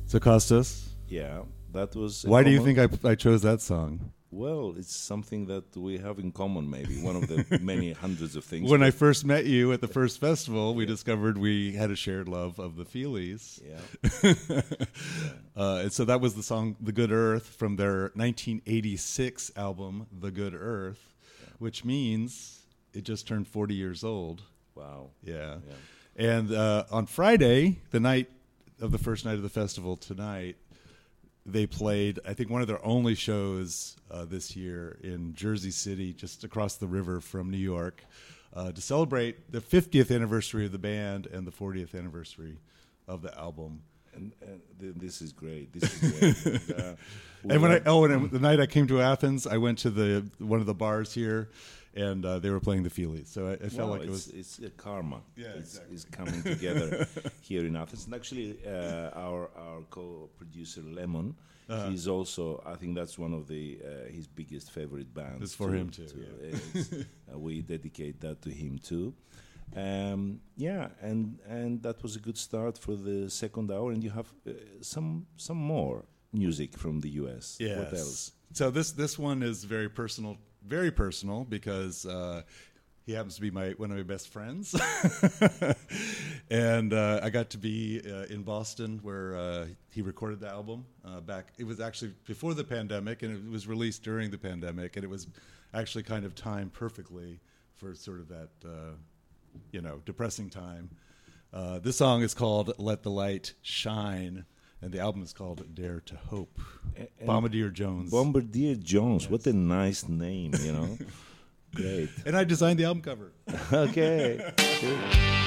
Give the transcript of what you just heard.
So Costas, Yeah, that was. why do you think I chose that song? Well, it's something that we have in common, maybe. One of the many hundreds of things. When I first met you at the first festival, we discovered we had a shared love of the Feelies. Yeah. And so that was the song The Good Earth from their 1986 album, The Good Earth, which means it just turned 40 years old. Wow. Yeah. And on Friday, the night of the first night of the festival tonight, they played, I think, one of their only shows this year in Jersey City, just across the river from New York, to celebrate the 50th anniversary of the band and the 40th anniversary of the album. And this is great. This is great. And the night I came to Athens, I went to one of the bars here, and they were playing the Feelies. So I felt like it's a karma. Yeah, It's coming together here in Athens. And actually, our co-producer Lemon, he's also, I think that's one of his biggest favorite bands. It's for him too. We dedicate that to him too. And that was a good start for the second hour. And you have some more music from the U.S. Yes. What else? So this one is very personal because he happens to be one of my best friends, and I got to be in Boston where he recorded the album back. It was actually before the pandemic, and it was released during the pandemic, and it was actually kind of timed perfectly for sort of that depressing time. This song is called "Let the Light Shine." And the album is called Dare to Hope. Bombardier Jones. Bombardier Jones. Yes. What a nice name, Great. And I designed the album cover. Okay. Good.